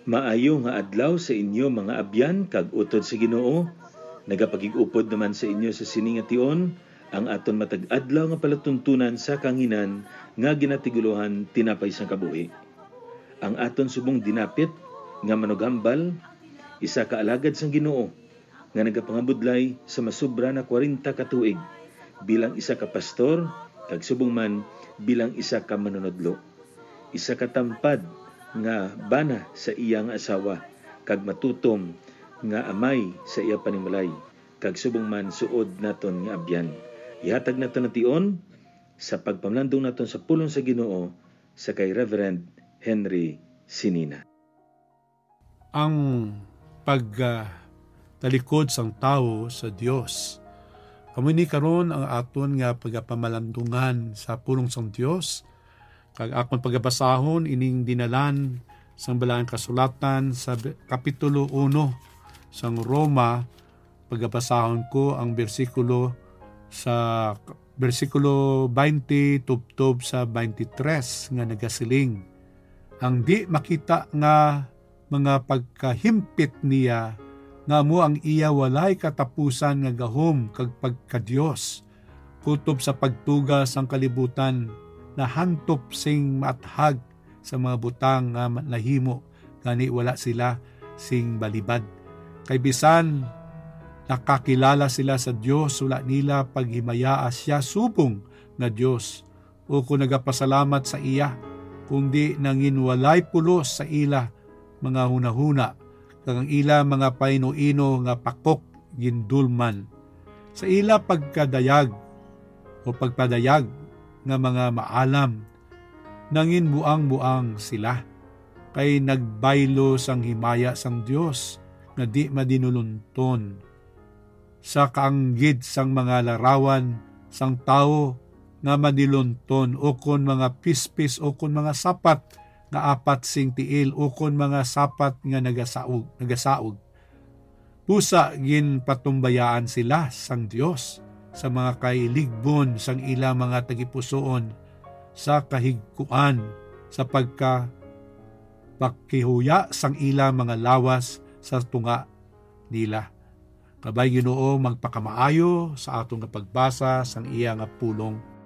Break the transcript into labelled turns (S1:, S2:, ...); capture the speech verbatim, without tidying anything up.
S1: Maayo nga adlaw sa inyo mga abyan kag utod sa Ginoo. Nagapagig-upod naman sa inyo sa sini nga tion ang aton matag adlaw nga palatuntunan sa kanginan nga ginatiguluhan tinapay sang kabuhi. Ang aton subong dinapit nga manugambal isa ka alagad sang Ginoo nga nagapangabudlay sa masubra na kwarenta ka tuig bilang isa ka pastor kag subong man bilang isa ka manunodlo. Isa ka tampad nga bana sa iyang asawa kag matutom nga amay sa iya panimalay kag subong man suod naton nga abyan. Ihatag naton ang tion sa pagpamlandong naton sa pulong sa Ginoo sa kay Reverend Henry Sinina.
S2: Ang pagtalikod sang tao sa Dios. Kamo ni karon ang aton nga pagapamalandungan sa pulong sang Dios. Kag akon pagabasahon ining dinalan sang balaang kasulatan sa kapitulo one sang Roma. Pagabasahon ko ang bersikulo sa bersikulo twenty tubtob sa twenty-three nga nagasiling. Ang di makita nga mga pagkahimpit niya nga mo ang iya walay katapusan nga gahom kag pagka-Dios. Kutob sa pagtugas ang kalibutan na hantop sing maathag sa mga butang nga nahimo gani wala sila sing balibad. Kay bisan nakakilala sila sa Dios, wala nila paghimayaa siya subong nga Dios o kung nagapasalamat sa iya kundi nangin walay pulos sa ila mga hunahuna kag ang ila mga paino-ino nga pakok gindulman sa ila pagkadayag o pagpadayag nga mga maalam nangin buang-buang sila kay nagbaylo sang himaya sang Dios nga di madinulunton sa kaanggid sang mga larawan sang tao nga madilunton o kon mga pispis o kon mga sapat nga apat sing tiil o kon mga sapat nga nagasaog nagasaog pusa gin patumbayaan sila sang Dios sa mga kailigbon sang ila mga tagipusoon sa kahigkuan sa pagka pakihuya sang ila mga lawas sa tunga nila. Kabay Ginoo magpakamaayo sa atong pagbasa sang iya nga pulong.